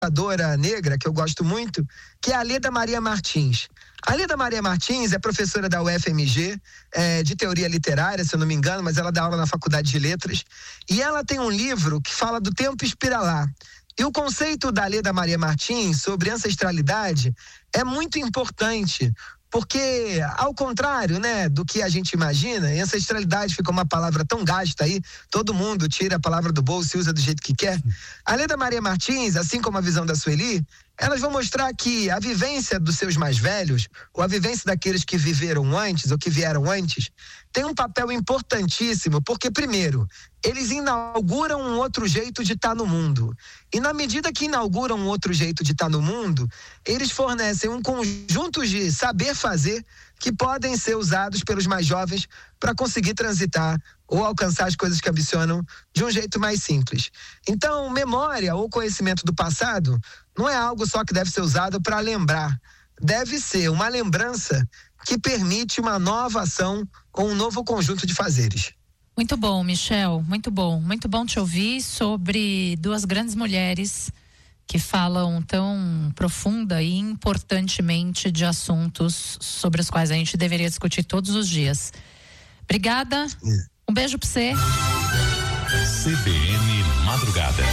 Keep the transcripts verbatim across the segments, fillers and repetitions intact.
pesquisadora negra, que eu gosto muito, que é a Leda Maria Martins. A Leda Maria Martins é professora da U F M G, é, de teoria literária, se eu não me engano, mas ela dá aula na Faculdade de Letras. E ela tem um livro que fala do tempo espiralar. E o conceito da Leda Maria Martins sobre ancestralidade é muito importante, porque, ao contrário, né, do que a gente imagina, e ancestralidade fica uma palavra tão gasta aí, todo mundo tira a palavra do bolso e usa do jeito que quer. A Leda Maria Martins, assim como a visão da Sueli, elas vão mostrar que a vivência dos seus mais velhos, ou a vivência daqueles que viveram antes, ou que vieram antes, tem um papel importantíssimo, porque, primeiro, eles inauguram um outro jeito de estar no mundo. E na medida que inauguram um outro jeito de estar no mundo, eles fornecem um conjunto de saber fazer que podem ser usados pelos mais jovens para conseguir transitar ou alcançar as coisas que ambicionam de um jeito mais simples. Então, memória ou conhecimento do passado não é algo só que deve ser usado para lembrar. Deve ser uma lembrança que permite uma nova ação ou um novo conjunto de fazeres. Muito bom, Michel, muito bom. Muito bom te ouvir sobre duas grandes mulheres que falam tão profunda e importantemente de assuntos sobre os quais a gente deveria discutir todos os dias. Obrigada, um beijo pra você. C B N Madrugada.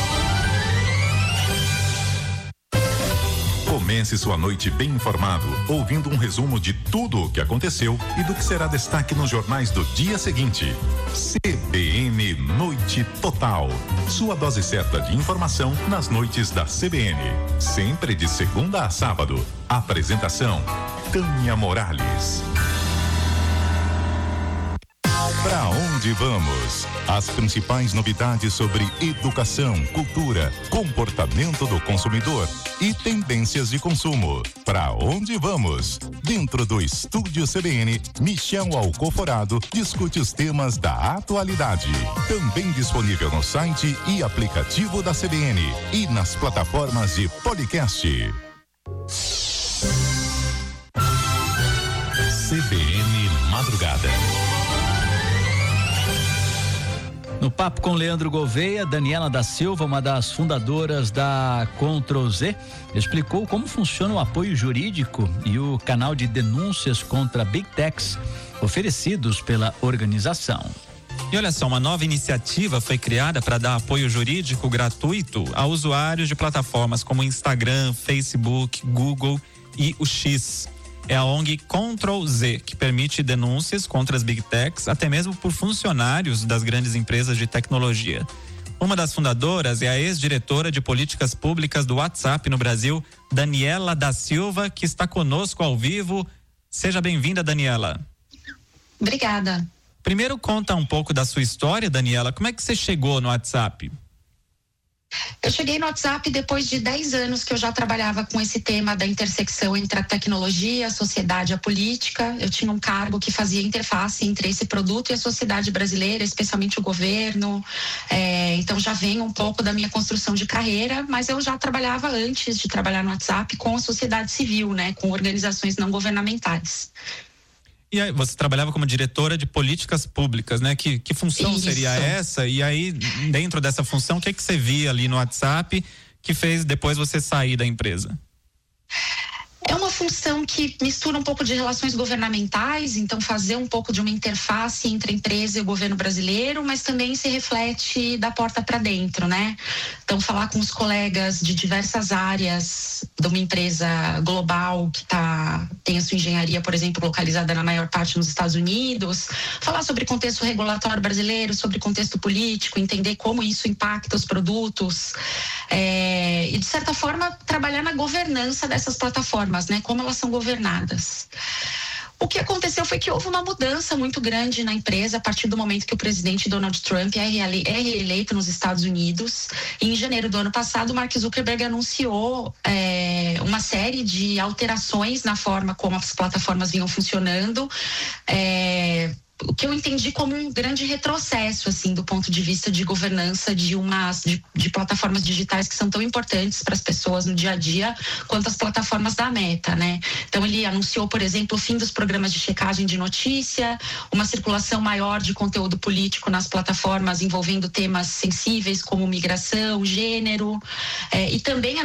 Comece sua noite bem informado, ouvindo um resumo de tudo o que aconteceu e do que será destaque nos jornais do dia seguinte. C B N Noite Total. Sua dose certa de informação nas noites da C B N. Sempre de segunda a sábado. Apresentação: Tânia Morales. Pra onde vamos? As principais novidades sobre educação, cultura, comportamento do consumidor e tendências de consumo. Pra onde vamos? Dentro do Estúdio C B N, Michel Alcoforado discute os temas da atualidade. Também disponível no site e aplicativo da C B N e nas plataformas de podcast. C B N Madrugada. No papo com Leandro Gouveia, Daniela da Silva, uma das fundadoras da Ctrl Z, explicou como funciona o apoio jurídico e o canal de denúncias contra Big Techs oferecidos pela organização. E olha só, uma nova iniciativa foi criada para dar apoio jurídico gratuito a usuários de plataformas como Instagram, Facebook, Google e o X. É a O N G Ctrl Z, que permite denúncias contra as Big Techs, até mesmo por funcionários das grandes empresas de tecnologia. Uma das fundadoras é a ex-diretora de políticas públicas do WhatsApp no Brasil, Daniela da Silva, que está conosco ao vivo. Seja bem-vinda, Daniela. Obrigada. Primeiro, conta um pouco da sua história, Daniela. Como é que você chegou no WhatsApp? Eu cheguei no WhatsApp depois de dez anos que eu já trabalhava com esse tema da intersecção entre a tecnologia, a sociedade e a política. Eu tinha um cargo que fazia interface entre esse produto e a sociedade brasileira, especialmente o governo. É, então já vem um pouco da minha construção de carreira, mas eu já trabalhava antes de trabalhar no WhatsApp com a sociedade civil, né, com organizações não governamentais. E aí, você trabalhava como diretora de políticas públicas, né? Que, que função Isso. seria essa? E aí, dentro dessa função, o que é que você via ali no WhatsApp que fez depois você sair da empresa? É uma função que mistura um pouco de relações governamentais, então fazer um pouco de uma interface entre a empresa e o governo brasileiro, mas também se reflete da porta para dentro, né? Então falar com os colegas de diversas áreas de uma empresa global que tá, tem a sua engenharia, por exemplo, localizada na maior parte nos Estados Unidos, falar sobre contexto regulatório brasileiro, sobre contexto político, entender como isso impacta os produtos, é, e de certa forma trabalhar na governança dessas plataformas, né, como elas são governadas. O que aconteceu foi que houve uma mudança muito grande na empresa a partir do momento que o presidente Donald Trump é reeleito nos Estados Unidos. E em janeiro do ano passado, Mark Zuckerberg anunciou é, uma série de alterações na forma como as plataformas vinham funcionando, é, o que eu entendi como um grande retrocesso, assim, do ponto de vista de governança de umas de, de plataformas digitais que são tão importantes para as pessoas no dia a dia quanto as plataformas da Meta, né? Então ele anunciou, por exemplo, o fim dos programas de checagem de notícia, uma circulação maior de conteúdo político nas plataformas envolvendo temas sensíveis como migração, gênero, é, e também a